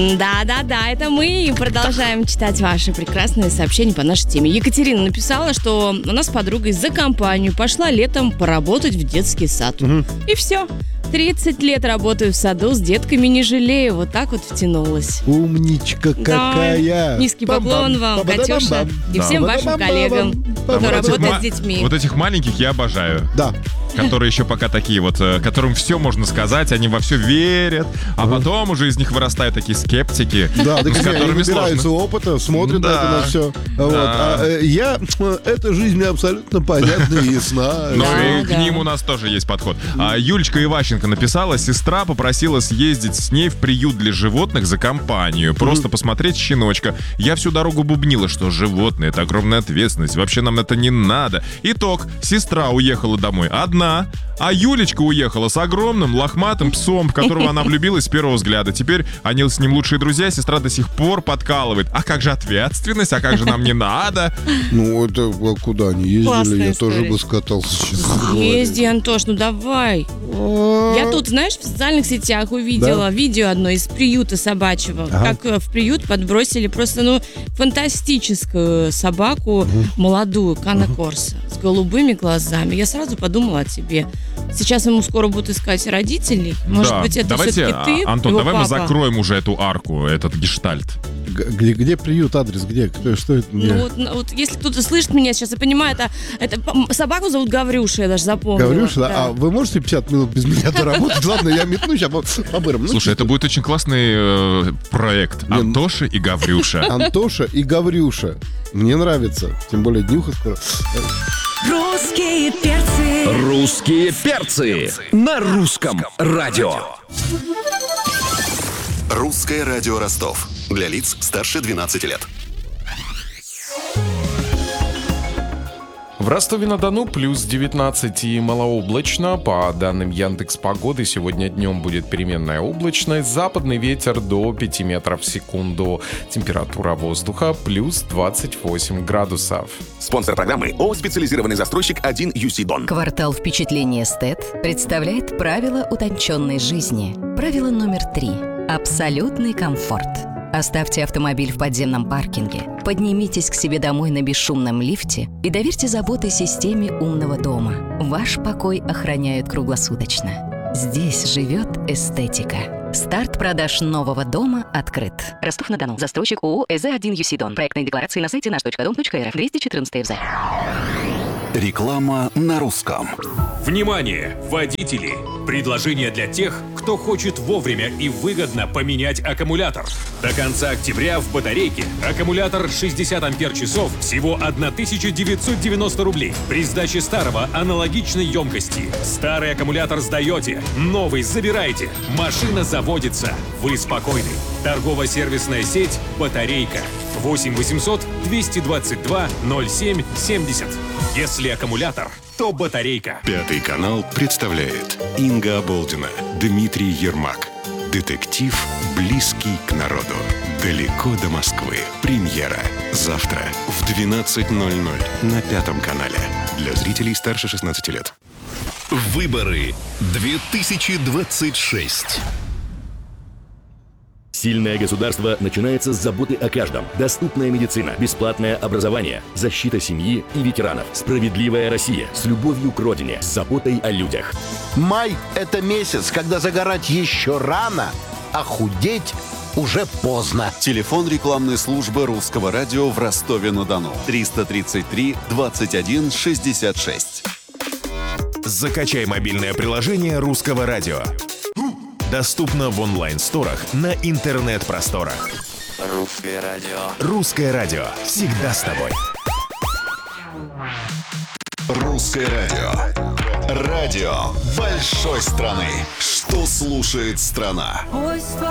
Да, это мы. И продолжаем читать ваши прекрасные сообщения по нашей теме. Екатерина написала, что у нас с подругой за компанию пошла летом поработать в детский сад. И все. 30 лет работаю в саду, с детками не жалею. Вот так вот втянулась. Умничка какая. Низкий поклон вам, Катюша, и всем вашим коллегам, кто работает с детьми. Вот этих маленьких я обожаю. Да. Которые еще пока такие вот, которым все можно сказать, они во все верят, а потом уже из них вырастают такие скептики, да, с которыми набираются сложно. опыта, смотрят на все. Эта жизнь мне абсолютно понятна и ясна. Ну и к ним у нас тоже есть подход. Юлечка Иващенко написала, сестра попросила съездить с ней в приют для животных за компанию, просто посмотреть щеночка. Я всю дорогу бубнила, что животные — это огромная ответственность, вообще нам это не надо. Итог: сестра уехала домой одна, а Юлечка уехала с огромным лохматым псом, в которого она влюбилась с первого взгляда. Теперь они с ним лучшие друзья, сестра до сих пор подкалывает. А как же ответственность? А как же нам не надо? Ну, это куда они ездили? Классная я история. тоже бы скатался. Езди, Антош, ну давай. Я тут, знаешь, в социальных сетях увидела видео одно из приюта собачьего. Как в приют подбросили просто, фантастическую собаку, молодую, Канна Корса, с голубыми глазами. Я сразу подумала о тебе. Сейчас ему скоро будут искать родителей. Может быть, это все-таки ты, Антон, его давай папа? мы закроем уже эту арку, этот гештальт. Где приют, адрес, где? Что это? Вот если кто-то слышит меня сейчас и понимает, это собаку зовут Гаврюша, я даже запомнила. Гаврюша, да? А вы можете 50 минут без меня доработать? Ладно, я метну сейчас по бырам. Слушай, это будет очень классный проект. Антоша и Гаврюша. Антоша и Гаврюша. Мне нравится. Тем более днюха скоро. Русские перцы. Русские перцы на русском радио. Русское радио Ростов. Для лиц старше 12 лет. В Ростове-на-Дону плюс 19 и малооблачно. По данным Яндекс.Погоды, сегодня днем будет переменная облачность, западный ветер до 5 метров в секунду. Температура воздуха плюс 28 градусов. Спонсор программы ООО «Специализированный застройщик 1 UC Дон». Квартал впечатления эстет представляет правила утонченной жизни. Правило номер 3. Абсолютный комфорт. Оставьте автомобиль в подземном паркинге, поднимитесь к себе домой на бесшумном лифте и доверьте заботы системе умного дома. Ваш покой охраняют круглосуточно. Здесь живет эстетика. Старт продаж нового дома открыт. Ростов-на-Дону. Застройщик ООО «ЭЗ1 ЮСИ Дон». Проектные декларации на сайте наш.дом.рф. 214 ФЗ. Реклама на русском. Внимание, водители! Предложение для тех, кто хочет вовремя и выгодно поменять аккумулятор. До конца октября в батарейке аккумулятор 60 ампер-часов всего 1990 рублей. При сдаче старого аналогичной емкости. Старый аккумулятор сдаете, новый забираете. Машина заводится. Вы спокойны. Торгово-сервисная сеть «Батарейка». 8 800 222 07 70. Если аккумулятор, то батарейка. Пятый канал представляет Инга Оболдина, Дмитрий Ермак. Детектив, близкий к народу. Далеко до Москвы. Премьера. Завтра в 12:00 на Пятом канале. Для зрителей старше 16 лет. Выборы 2026. Сильное государство начинается с заботы о каждом. Доступная медицина, бесплатное образование, защита семьи и ветеранов. Справедливая Россия с любовью к родине, с заботой о людях. Май – это месяц, когда загорать еще рано, а худеть уже поздно. Телефон рекламной службы Русского радио в Ростове-на-Дону. 333 21 66. Закачай мобильное приложение Русского радио. Доступно в онлайн-сторах на интернет-просторах. Русское радио. Русское радио. Всегда с тобой. Русское радио. Радио большой страны. Что слушает страна? Ось